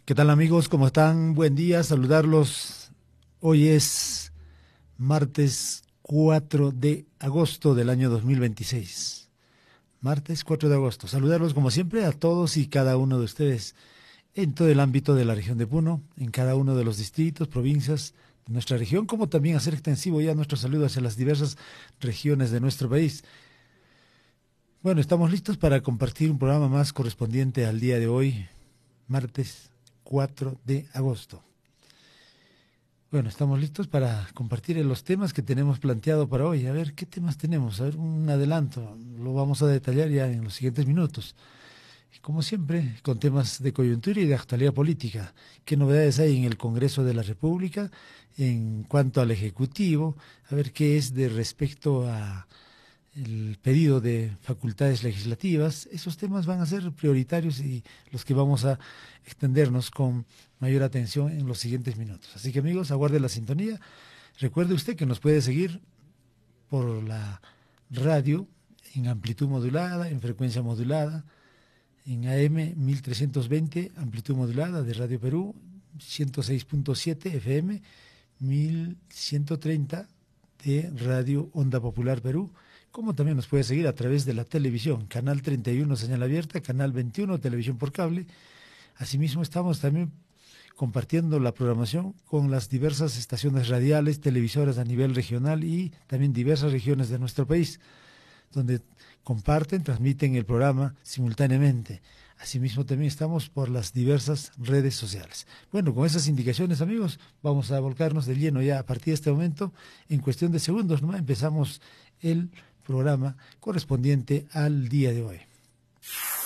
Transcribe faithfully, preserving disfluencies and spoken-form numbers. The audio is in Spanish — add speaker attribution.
Speaker 1: ¿Qué tal amigos? ¿Cómo están? Buen día, saludarlos. Hoy es martes cuatro de agosto del año dos mil veintiséis. Martes cuatro de agosto. Saludarlos como siempre a todos y cada uno de ustedes en todo el ámbito de la región de Puno, en cada uno de los distritos, provincias de nuestra región, como también hacer extensivo ya nuestro saludo hacia las diversas regiones de nuestro país. Bueno, estamos listos para compartir un programa más correspondiente al día de hoy, martes cuatro de agosto. Bueno, estamos listos para compartir los temas que tenemos planteado para hoy. A ver, ¿qué temas tenemos? A ver, un adelanto. Lo vamos a detallar ya en los siguientes minutos. Y como siempre, con temas de coyuntura y de actualidad política. ¿Qué novedades hay en el Congreso de la República en cuanto al Ejecutivo? A ver qué es de respecto a el pedido de facultades legislativas. Esos temas van a ser prioritarios y los que vamos a extendernos con mayor atención en los siguientes minutos. Así que amigos, aguarde la sintonía. Recuerde usted que nos puede seguir por la radio en amplitud modulada, en frecuencia modulada, en A M mil trescientos veinte, amplitud modulada de Radio Perú, ciento seis punto siete F M, mil ciento treinta de Radio Onda Popular Perú, como también nos puede seguir a través de la televisión, canal treinta y uno señal abierta, canal veintiuno televisión por cable. Asimismo estamos también compartiendo la programación con las diversas estaciones radiales, televisoras a nivel regional y también diversas regiones de nuestro país, donde comparten, transmiten el programa simultáneamente. Asimismo también estamos por las diversas redes sociales. Bueno, con esas indicaciones, amigos, vamos a volcarnos de lleno ya a partir de este momento. En cuestión de segundos, ¿no? Empezamos el programa correspondiente al día de hoy.